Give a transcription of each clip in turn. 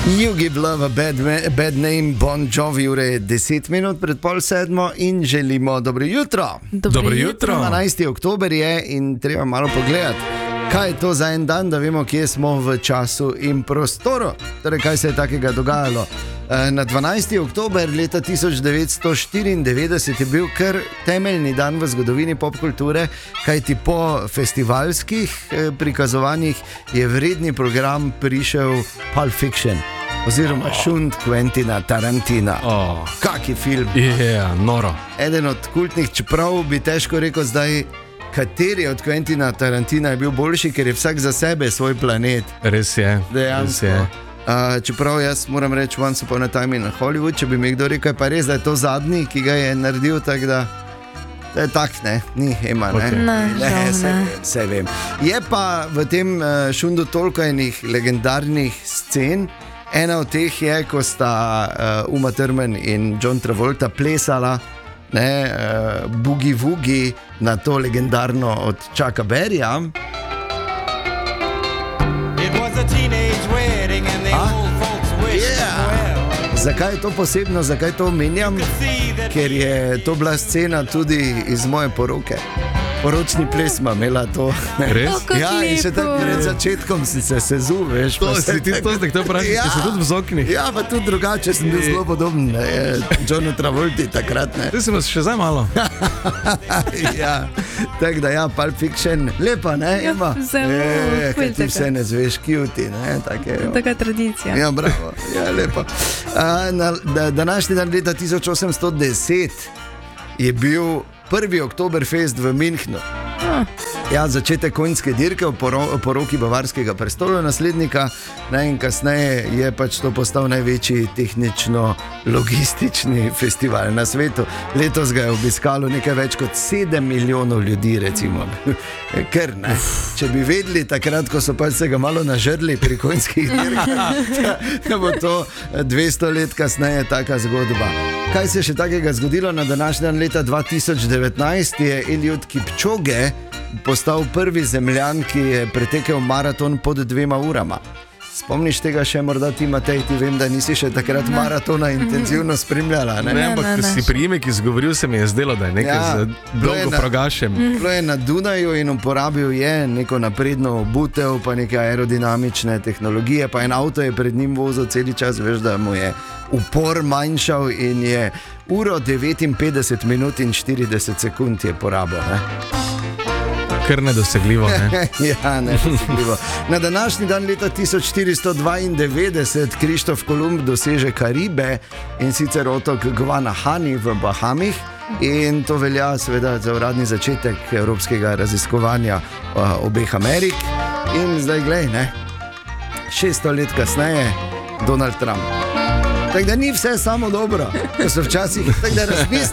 You give love a bad name, Bon Jovi, ure je 10 minut pred pol sedmo in želimo dobro jutro. Dobro jutro. 12. oktober je in treba malo pogledati, kaj je to za en dan, da vemo, kje smo v času in prostoru. Torej, kaj se je takega dogajalo. Na 12. oktober leta 1994 je bil kar temeljni dan v zgodovini popkulture, kajti po festivalskih prikazovanjih je vredni program prišel Pulp Fiction. Oziroma šund Quentina Tarantina. Kaki film. Noro. Eden od kultnih, čeprav bi težko rekel zdaj, kateri od Quentina Tarantina je bil boljši, ker je vsak za sebe svoj planet. Res je. Dejansko. Čeprav jaz moram reči Once Upon a Time in Hollywood, če bi mi kdo rekel, pa res, da je to zadnji, ki ga je naredil, tako da je tak, ne, ni Ema, ne. Vse vem. Je pa v tem šundu toliko enih legendarnih scen. Ena od teh je, ko sta Uma Thurman in John Travolta plesala Boogie Woogie na to legendarno od Chucka Berryja. Zakaj je to posebno, zakaj to omenjam? Ker je to bila scena tudi iz moje poroke. Poročni ples ima imela to. Res? Ja, in še tako pred začetkom si se sezul, veš. To si ti to zdaj vprašal, ja, si tudi v zokni. Ja, pa tudi drugače sem bil zelo podoben Johnu Travolti takrat, ne. Ti si vas še zdaj malo. Ja, tako da ja, Pulp Fiction, lepa, ne, Ema? Zelo, kaj ti vse ne zveš, cutie, ne, taka tradicija. Ja, bravo, ja, lepo. Današnji dan leta 1810 je bil 1. Oktoberfest v Münchnu. Ja, začetek konjske dirke v poroki bavarskega prestolonaslednika, in kasneje je pač to postal največji tehnično-logistični festival na svetu. Letos ga je obiskalo nekaj več kot 7 milijonov ljudi, recimo. Ker ne. Če bi vedeli takrat, ko so pač se ga malo nažrli pri konjskih dirkah, da bo to 200 let kasneje taka zgodba. Kaj se je še takega zgodilo na današnji dan leta 2019, je Eliud Kipchoge postal prvi zemljan, ki je pretekel maraton pod 2 urama. Spomniš tega še morda ti, Matej, ti vem, da nisi še takrat maratona intenzivno spremljala, ne? Ne, ampak si priimek izgovoril, se mi je zdelo, da je nekaj z dolgo progašem. Bilo je na Dunaju in uporabil je neko napredno obutev, pa neke aerodinamične tehnologije, pa en avto je pred njim vozil celi čas, veš, da mu je upor manjšal in je uro 59 minut in 40 sekund je porabil, ne? Kar nedosegljivo, ne? Ja, nedosegljivo. Na današnji dan leta 1492 Krištof Kolumb doseže Karibe, in sicer otok Guanahani v Bahamih, in to velja seveda za uradni začetek evropskega raziskovanja obeh Amerik. In zdaj glej, ne, 600 let kasneje Donald Trump. Tako da ni vse samo dobro, ko so včasih, tako da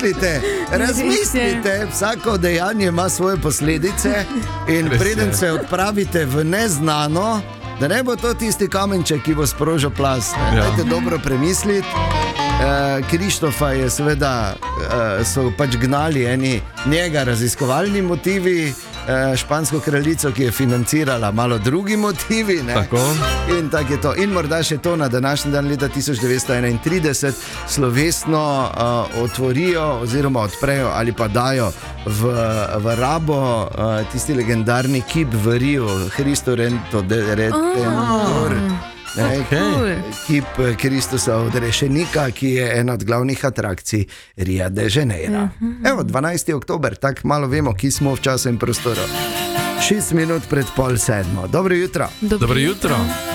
razmislite, vsako dejanje ima svoje posledice in preden se odpravite v neznano, da ne bo to tisti kamenček, ki bo sprožil plaz. Dajte dobro premisliti. Krištofa je seveda, so pač gnali eni njega raziskovalni motivi, špansko kraljico, ki je financirala malo drugi motivi, ne? Tako. In tako je to. In morda še to, na današnji dan leta 1931 slovesno otvorijo oziroma odprejo ali pa dajo v rabo tisti legendarni kip v Riu, Cristo Redentor. Kip Kristusa odrešenika, ki je ena od glavnih atrakcij Ria de Janeiro. Evo, 12. oktober, tako malo vemo, ki smo v času in prostoru. 6 minut pred pol sedmo. Dobro jutro. Dobro jutro.